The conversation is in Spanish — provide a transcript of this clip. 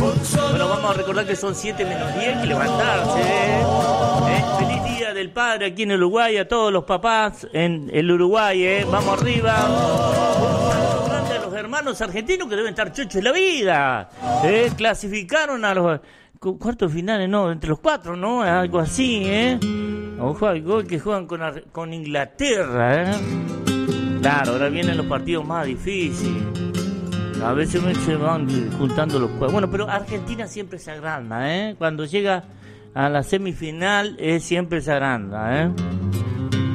Bueno, vamos a recordar que son 7 menos 10, que levantarse. Feliz Día del Padre aquí en Uruguay, a todos los papás en el Uruguay. Vamos arriba. Un saludo grande a los hermanos argentinos que deben estar chochos en la vida. Clasificaron a los cuartos finales, no, entre los 4, ¿no? Algo así, Ojo al gol que juegan con Inglaterra, Claro, ahora vienen los partidos más difíciles. A veces se van juntando los juegos. Bueno, pero Argentina siempre se agranda, Cuando llega a la semifinal, siempre se agranda,